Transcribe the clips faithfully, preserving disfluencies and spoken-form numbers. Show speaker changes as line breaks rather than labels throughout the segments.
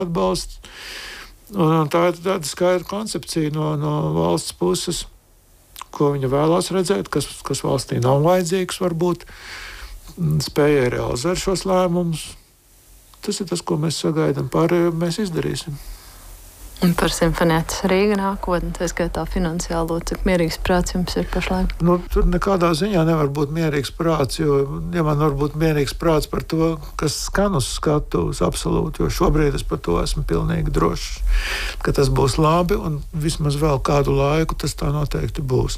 atbalsts. Un tā ir tāda skaidra koncepcija no, no valsts puses, ko viņa vēlās redzēt, kas, kas valstī nav vajadzīgs, varbūt spēja realizēt šos lēmumus. Tas ir tas, ko mēs sagaidām, pārējo mēs izdarīsim.
Un par Simfonētas Rīga nākotni, tā skaitā finansiālo, cik mierīgs prāts jums ir pašlaik?
Nu, tur nekādā ziņā nevar būt mierīgs prāts, jo, ja man var būt mierīgs prāts par to, kas skan uz skatuves, absolūti, jo šobrīd es par to esmu pilnīgi drošs, ka tas būs labi, un vismaz vēl kādu laiku tas tā noteikti būs.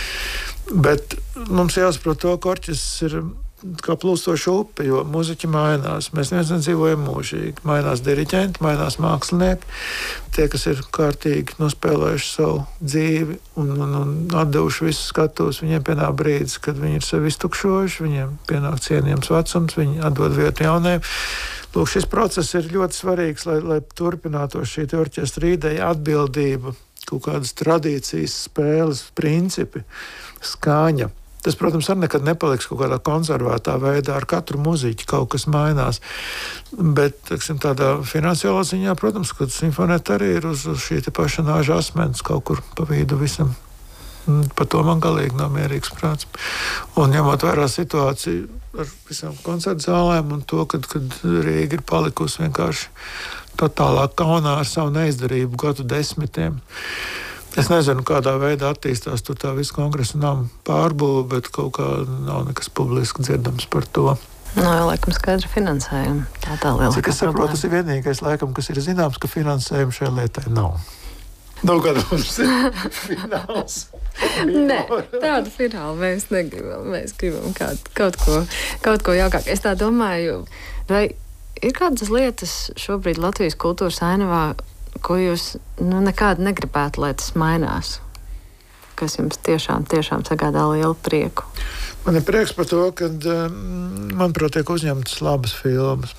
Bet mums jāsaprot to, ka orķestris ir kā plūstoša upe, jo muziķi mainās. Mēs neviens nedzīvojam mūžīgi. Mainās diriģenti, mainās mākslinieki. Tie, kas ir kārtīgi nospēlējuši savu dzīvi un, un, un atdevuši visu skatuves, viņiem pienāk brīdis, kad viņi ir sevi iztukšojuši, viņiem pienāk cienījams vecums, viņi atdod vietu jauniem. Lūk, šis process ir ļoti svarīgs, lai, lai turpinātos šī orķestra ideja, atbildība, kaut kādas tradīcijas, spēles, principi, skaņa. Tas, protams, arī nekad nepaliks kaut kādā konservētā veidā. Ar katru muziķi kaut kas mainās. Bet, teiksim, tādā finansiālā ziņā, protams, ka Simfonēta arī ir uz, uz šī paša nāža asmens kaut kur pa vidu visam. Par to man galīgi nav mierīgs prāts. Un ņemot vērā situāciju ar visām koncertu zālēm un to, kad, kad Rīga ir palikusi vienkārši totālā kaunā ar savu neizdarību gadu desmitiem. Es nezinu, kādā veidā attīstās tur tā visa kongresa nama pārbūve, bet kaut kā nav nekas publiski dzirdams par to.
Nav jau laikam skaidra finansējuma. Tā tā lielākā
Cik es saprotu, tas ir vienīgais laikam, kas ir zināms, ka finansējuma šai lietai nav. Nu, kad mums ir fināls.
Nē, tādu finālu mēs negribam. Mēs gribam kaut, kaut ko, kaut ko jaukāk. Es tā domāju, vai ir kādas lietas šobrīd Latvijas kultūras ainavā, ko jūs nu, nekādi negribētu, lai tas mainās? Kas jums tiešām, tiešām sagādā lielu prieku?
Man ir prieks par to, ka, manuprāt, tiek uzņemtas labas filmas.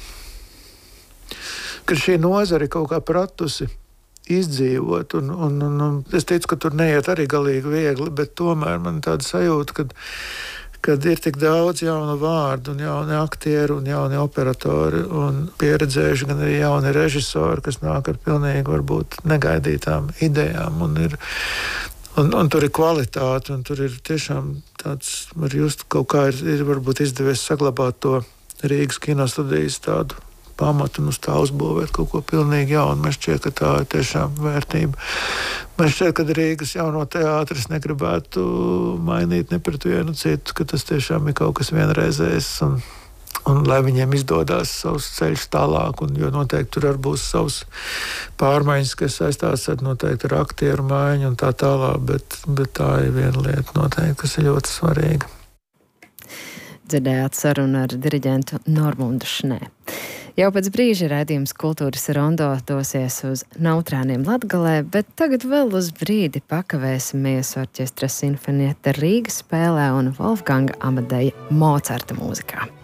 Kad šī nozara ir kaut kā pratusi izdzīvot, un, un, un, un es ticu, ka tur neiet arī galīgi viegli, bet tomēr man ir tāda sajūta, kad kad ir tik daudz jaunu vārdu un jauni aktieri un jauni operatori un pieredzējuši gan arī jauni režisori, kas nāk ar pilnīgi varbūt negaidītām idejām un ir, un, un tur ir kvalitāte un tur ir tiešām tāds, var just kaut kā ir, ir varbūt izdevies saglabāt to Rīgas kinostudijas tādu pamatu un uz tā uzbūvēt kaut ko pilnīgi jaunu. Man šķiet, ka tā ir tiešām vērtība. Man šķiet, ka Rīgas jauno teātris negribētu mainīt ne pret vienu citu, ka tas tiešām ir kaut kas vienreizējs un, un lai viņiem izdodas savus ceļus tālāk, un, jo noteikti tur arī būs savs pārmaiņas, kas saistās ar noteikti ar aktieru maiņu un tā tālāk, bet, bet tā ir viena lieta noteikti, kas ir ļoti svarīga.
Dzirdējāt sarunu ar diriģentu Normundu Šnē. Jau pēc brīža raidījums Kultūras rondo dosies uz Nautrāniem Latgalē, bet tagad vēl uz brīdi pakavēsimies orķestra Sinfonietta Rīga spēlē un Wolfganga Amadeja Mocarta mūzikā.